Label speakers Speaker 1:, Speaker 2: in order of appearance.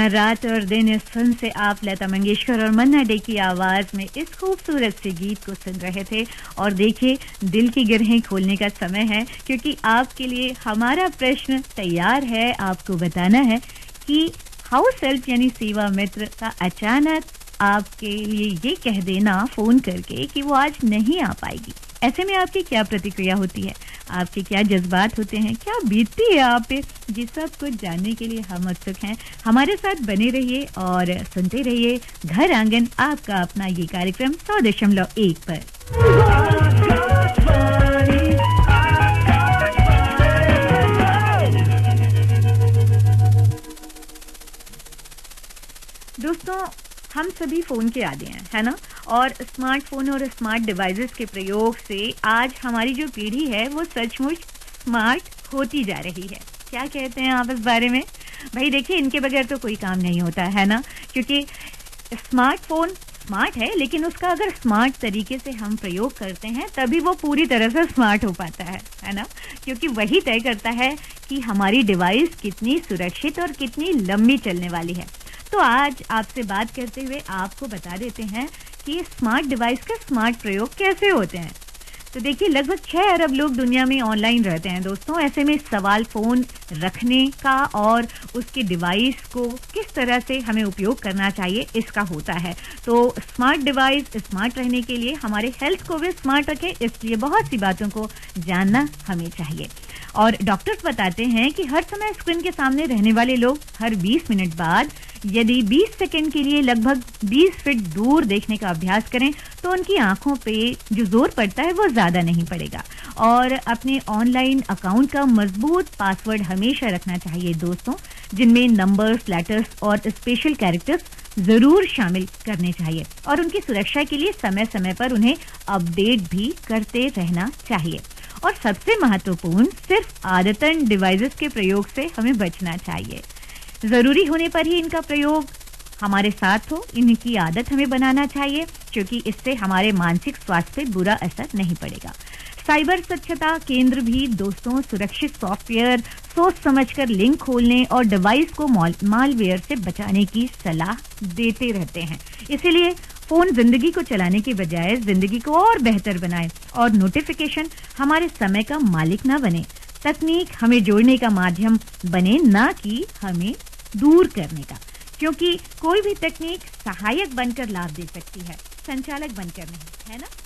Speaker 1: रात और दिन इस फिल्म से आप लता मंगेशकर और मन्ना डे की आवाज में इस खूबसूरत से गीत को सुन रहे थे। और देखिए, दिल की गिरहें खोलने का समय है, क्योंकि आपके लिए हमारा प्रश्न तैयार है। आपको बताना है कि हाउस हेल्प यानी सेवा मित्र का अचानक आपके लिए ये कह देना फोन करके कि वो आज नहीं आ पाएगी, ऐसे में आपकी क्या प्रतिक्रिया होती है, आपके क्या जज्बात होते हैं, क्या बीतती है आप पे, ये सब कुछ जानने के लिए हम उत्सुक हैं। हमारे साथ बने रहिए और सुनते रहिए घर आंगन, आपका अपना ये कार्यक्रम 100.1 पर। दोस्तों, हम सभी फोन के आदी हैं, है ना? और स्मार्टफोन और स्मार्ट डिवाइसेस के प्रयोग से आज हमारी जो पीढ़ी है वो सचमुच स्मार्ट होती जा रही है। क्या कहते हैं आप इस बारे में? भाई देखिए, इनके बगैर तो कोई काम नहीं होता है ना, क्योंकि स्मार्टफोन स्मार्ट है, लेकिन उसका अगर स्मार्ट तरीके से हम प्रयोग करते हैं तभी वो पूरी तरह से स्मार्ट हो पाता है ना? क्योंकि वही तय करता है कि हमारी डिवाइस कितनी सुरक्षित और कितनी लंबी चलने वाली है। तो आज आपसे बात करते हुए आपको बता देते हैं कि स्मार्ट डिवाइस का स्मार्ट प्रयोग कैसे होते हैं। तो देखिए, लगभग 6 अरब लोग दुनिया में ऑनलाइन रहते हैं दोस्तों। ऐसे में सवाल फोन रखने का और उसके डिवाइस को किस तरह से हमें उपयोग करना चाहिए इसका होता है। तो स्मार्ट डिवाइस स्मार्ट रहने के लिए हमारे हेल्थ को भी स्मार्ट रखे, इसलिए बहुत सी बातों को जानना हमें चाहिए। और डॉक्टर्स बताते हैं कि हर समय स्क्रीन के सामने रहने वाले लोग हर 20 मिनट बाद यदि 20 सेकंड के लिए लगभग 20 फीट दूर देखने का अभ्यास करें तो उनकी आंखों पे जो जोर पड़ता है वो ज्यादा नहीं पड़ेगा। और अपने ऑनलाइन अकाउंट का मजबूत पासवर्ड हमेशा रखना चाहिए दोस्तों, जिनमें नंबर्स, लेटर्स और स्पेशल कैरेक्टर्स जरूर शामिल करने चाहिए। और उनकी सुरक्षा के लिए समय समय पर उन्हें अपडेट भी करते रहना चाहिए। और सबसे महत्वपूर्ण, सिर्फ आदतन डिवाइसेस के प्रयोग से हमें बचना चाहिए। जरूरी होने पर ही इनका प्रयोग हमारे साथ हो, इनकी आदत हमें बनाना चाहिए, क्योंकि इससे हमारे मानसिक स्वास्थ्य पे बुरा असर नहीं पड़ेगा। साइबर स्वच्छता केंद्र भी दोस्तों सुरक्षित सॉफ्टवेयर, सोच समझकर लिंक खोलने और डिवाइस को मालवेयर से बचाने की सलाह देते रहते हैं। इसीलिए फोन जिंदगी को चलाने के बजाय जिंदगी को और बेहतर बनाए, और नोटिफिकेशन हमारे समय का मालिक ना बने। तकनीक हमें जोड़ने का माध्यम बने, ना कि हमें दूर करने का, क्योंकि कोई भी तकनीक सहायक बनकर लाभ दे सकती है, संचालक बनकर नहीं, है ना?